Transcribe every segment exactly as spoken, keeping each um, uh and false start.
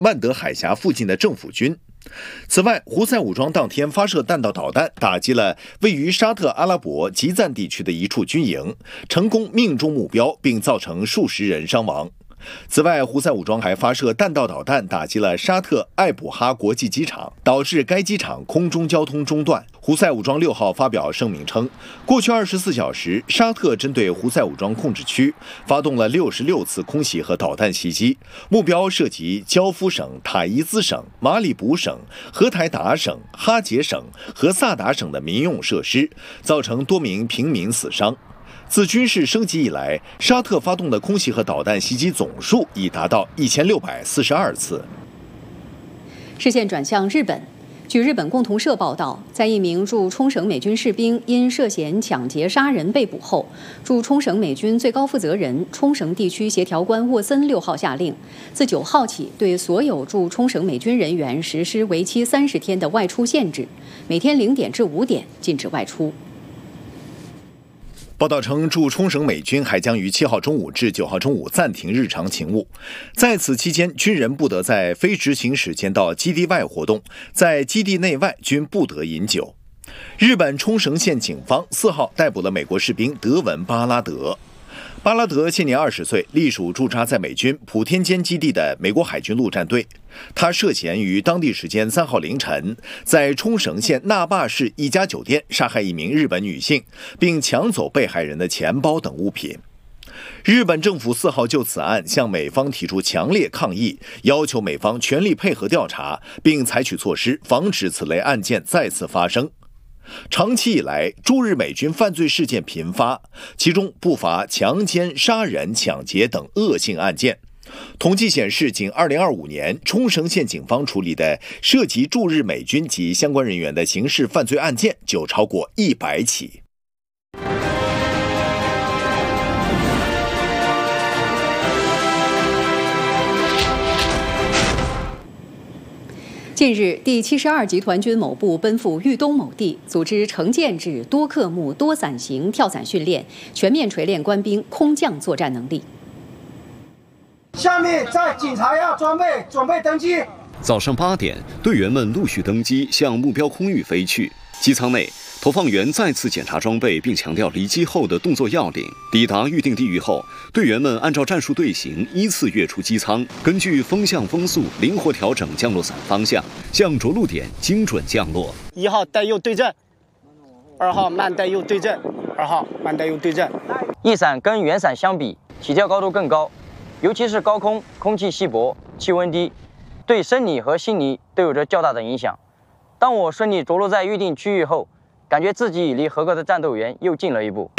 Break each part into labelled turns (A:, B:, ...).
A: 万德海峡附近的政府军。此外，胡塞武装当天发射弹道导弹，打击了位于沙特阿拉伯吉赞地区的一处军营，成功命中目标，并造成数十人伤亡。此外，胡塞武装还发射弹道导弹打击了沙特艾卜哈国际机场，导致该机场空中交通中断。胡塞武装六号发表声明称，过去二十四小时，沙特针对胡塞武装控制区发动了六十六次空袭和导弹袭击，目标涉及焦夫省、塔伊兹省、马里卜省、荷台达省、哈杰省和萨达省的民用设施，造成多名平民死伤。自军事升级以来，沙特发动的空袭和导弹袭击总数已达到一千六百四十二次。
B: 视线转向日本，据日本共同社报道，在一名驻冲绳美军士兵因涉嫌抢劫杀人被捕后，驻冲绳美军最高负责人、冲绳地区协调官沃森六号下令，自九号起对所有驻冲绳美军人员实施为期三十天的外出限制，每天零点至五点禁止外出。
A: 报道称，驻冲绳美军还将于七号中午至九号中午暂停日常勤务，在此期间，军人不得在非执勤时间到基地外活动，在基地内外均不得饮酒。日本冲绳县警方四号逮捕了美国士兵德文·巴拉德。巴拉德现年二十岁，隶属驻扎在美军普天间基地的美国海军陆战队。他涉嫌于当地时间三号凌晨，在冲绳县那霸市一家酒店杀害一名日本女性，并抢走被害人的钱包等物品。日本政府四号就此案向美方提出强烈抗议，要求美方全力配合调查，并采取措施防止此类案件再次发生。长期以来，驻日美军犯罪事件频发，其中不乏强奸、杀人、抢劫等恶性案件。统计显示，仅二零二五年，冲绳县警方处理的涉及驻日美军及相关人员的刑事犯罪案件就超过一百起。
B: 近日，第七十二集团军某部奔赴豫东某地，组织成建制多科目多伞型跳伞训练，全面锤炼官兵空降作战能力。
C: 下面在警察要装备，准备登机。
D: 早上八点，队员们陆续登机，向目标空域飞去。机舱内，投放员再次检查装备，并强调离机后的动作要领。抵达预定地域后，队员们按照战术队形依次跃出机舱，根据风向风速灵活调整降落伞方向，向着陆点精准降落。
E: 一号带右对阵，二号慢带右对阵，二号慢带右对阵。
F: 翼伞跟原伞相比，起跳高度更高，尤其是高空，空气稀薄，气温低，对生理和心理都有着较大的影响。当我顺利着陆在预定区域后，感觉自己离合格的战斗员又近了一步。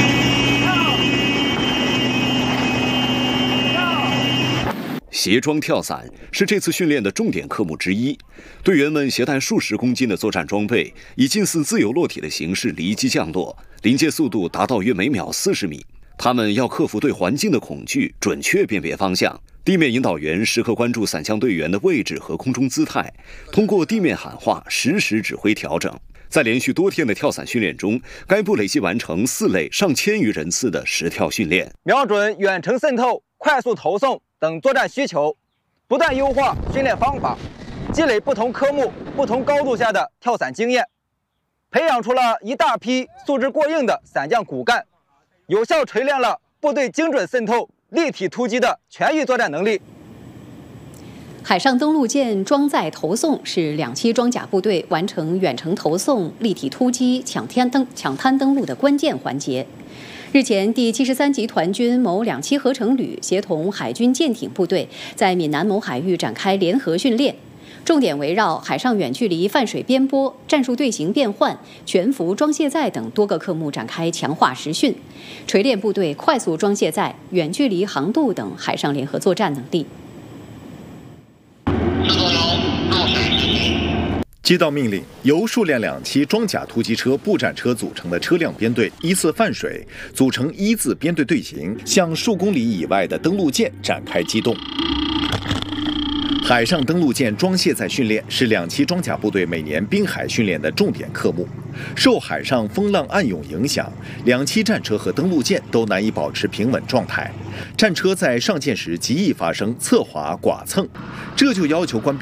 D: 斜装跳伞是这次训练的重点科目之一，队员们携带数十公斤的作战装备，以近似自由落体的形式离机降落，临界速度达到约每秒四十米。他们要克服对环境的恐惧，准确辨别方向。地面引导员时刻关注伞降队员的位置和空中姿态，通过地面喊话实时指挥调整。在连续多天的跳伞训练中，该部累计完成四类上千余人次的实跳训练，
F: 瞄准远程渗透、快速投送等作战需求，不断优化训练方法，积累不同科目、不同高度下的跳伞经验，培养出了一大批素质过硬的伞降骨干，有效锤炼了部队精准渗透、立体突击的全域作战能力。
B: 海上登陆舰装载投送是两栖装甲部队完成远程投送、立体突击、抢滩登抢滩登陆的关键环节。日前，第七十三集团军某两栖合成旅协同海军舰艇部队在闽南某海域展开联合训练，重点围绕海上远距离泛水边波、战术队形变换、全幅装卸载等多个科目展开强化实训，锤炼部队快速装卸载、远距离航渡等海上联合作战能力。
A: 接到命令，由数辆两栖装甲突击车、步战车组成的车辆编队依次泛水，组成一字编队队形，向数公里以外的登陆舰展开机动。海上登陆舰装卸载训练是两栖装甲部队每年滨海训练的重点科目。 受海上风浪暗涌影响，两栖战车和登陆舰都难以保持平稳状态。战车在上舰时极易发生侧滑、剐蹭，这就要求官兵